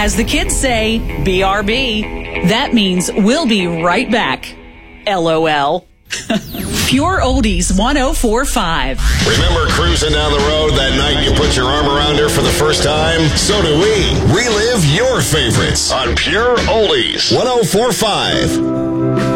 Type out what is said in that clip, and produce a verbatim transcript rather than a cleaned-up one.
As the kids say, B R B. That means we'll be right back. L O L. Pure Oldies one oh four point five. Remember cruising down the road that night you put your arm around her for the first time? So do we. Relive your favorites on Pure Oldies one oh four point five.